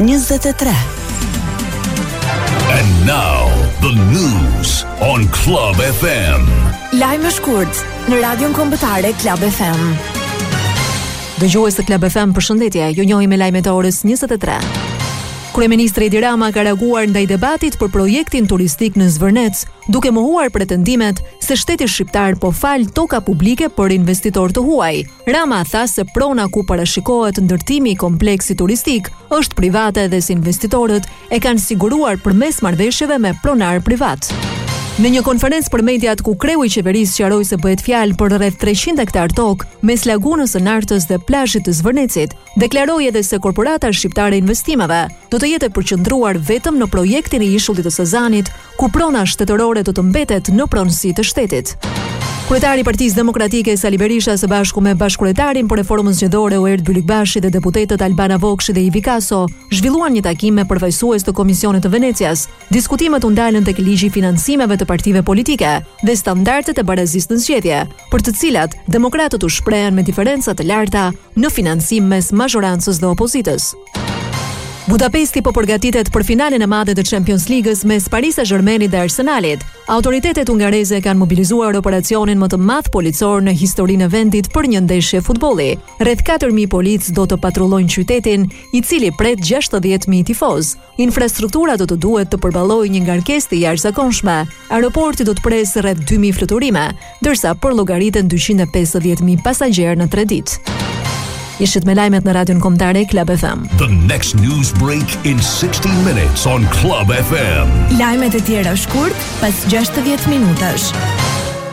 23. And now, the news on Club FM. Lajme shkurt në Radion Kombëtare Club FM. Dëgjues të Club FM, përshëndetje. Ju njohim me lajmet e orës 23. Kryeministri Edi Rama ka reaguar ndaj debatit për projektin turistik në Zvërnec, duke mohuar pretendimet se shteti shqiptar po fal toka publike për investitor të huaj. Rama tha se prona ku parashikohet ndërtimi i kompleksit turistik është private dhe se investitorët e kanë siguruar përmes marrëveshjeve me pronar privat. Në një konferencë për mediat ku kreu i qeverisë sqaroi se bëhet fjalë për rreth 300 hektar tokë mes lagunës së Nartës dhe plazhit të Zvërnecit, deklaroi edhe se korporata shqiptare e investimeve do të jetë e përqendruar vetëm në projektin e ishullit të Sazanit, ku prona shtetërore do të mbetet në pronësi të shtetit. Kryetari i Partisë Demokratike Sali Berisha së bashku me bashkëkryetarin për reformën zgjedhore Oerd Bylikbashi dhe deputetët Albana Vokshi dhe Ivi Kaso zhvilluan një takim me përfaqësues të Komisionit të Venecias. Diskutimet u ndalën tek ligji i financimeve të partive politike dhe standardet e barazisë në zgjedhje, për të cilat demokratët u shprehen me diferenca të larta në financim mes mazhorancës dhe opozitës. Budapesti po përgatitet për finalen e madhe të Champions League-s mes Paris Saint-Germainit dhe Arsenalit. Autoritetet hungareze kanë mobilizuar operacionin më të madh policor në historinë e vendit për një ndeshje futbolli. Rreth 4000 polic do të patrullojnë qytetin, i cili pret 60.000 tifoz. Infrastruktura do të duhet të përballojë një ngarkesë të jashtëzakonshme. Aeroporti do të presë rreth 2000 fluturime, ndërsa përllogaritet 250.000 pasagjerë në 3 ditë. Ishit me lajmet në Radion Kombëtare Club FM. The next news break in 60 minutes on Club FM. Lajmet e tjera shkurt pas 60 minutash.